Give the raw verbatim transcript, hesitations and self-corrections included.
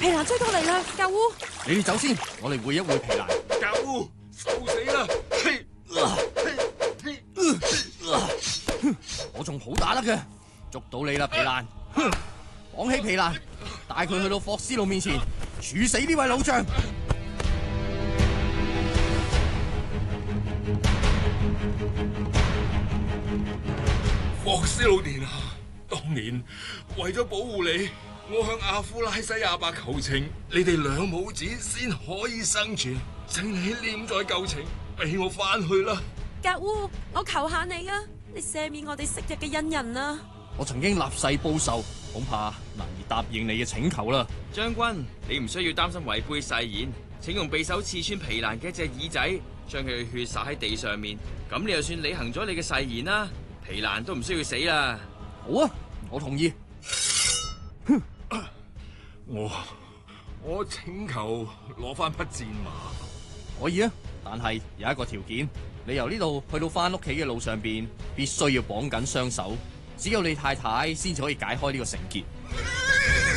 皮蘭追到嚟啦，教烏！ 你哋走先，我哋會一會皮蘭。 教烏，受死啦！嘿， 我仲好打得嘅，捉到你啦，皮蘭！哼，綁起皮蘭，帶佢去到霍斯路面前，處死呢位老將。 霍斯路年啊，當年為咗保護你，我向阿夫拉西亞伯求情，你哋兩母子先可以生存，請你念在舊情，俾我翻去啦。 教烏，我求下你啊，你赦免我哋昔日嘅恩人啊！ 我曾經立誓報仇，恐怕難以答應你嘅請求啦。 將軍，你唔需要擔心違背誓言，請用匕首刺穿皮蘭嘅一隻耳仔，將佢嘅血灑喺地上面，咁你就算履行咗你嘅誓言啦。皮蘭都唔需要死啦。 好啊，我同意。 哼，我我請求攞翻匹戰馬。 可以啊，但係有一個條件，你由呢度去到翻屋企嘅路上邊，必須要綁緊雙手，只有你太太先至可以解開呢個繩結。